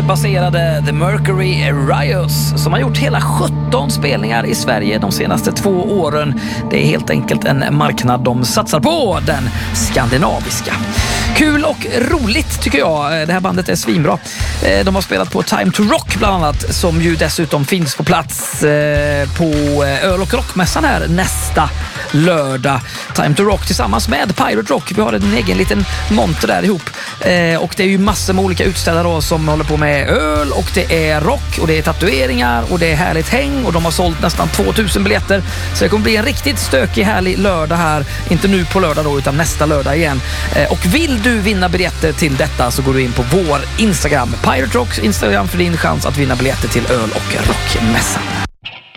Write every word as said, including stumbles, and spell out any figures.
Göteborgsbaserade The Mercury Riots som har gjort hela sjutton spelningar i Sverige de senaste två åren. Det är helt enkelt en marknad de satsar på, den skandinaviska. Kul och roligt tycker jag. Det här bandet är svinbra. De har spelat på Time to Rock bland annat, som ju dessutom finns på plats på Öl- och rockmässan här nästa lördag. Time to Rock tillsammans med Pirate Rock. Vi har en egen liten monter där ihop. Och det är ju massor med olika utställare då som håller på med öl, och det är rock och det är tatueringar och det är härligt häng, och de har sålt nästan tvåtusen biljetter. Så det kommer bli en riktigt stökig, härlig lördag här. Inte nu på lördag då, utan nästa lördag igen. Och vill du vinna biljetter till detta så går du in på vår Instagram, Pirate Rocks Instagram, för din chans att vinna biljetter till öl- och rockmässan.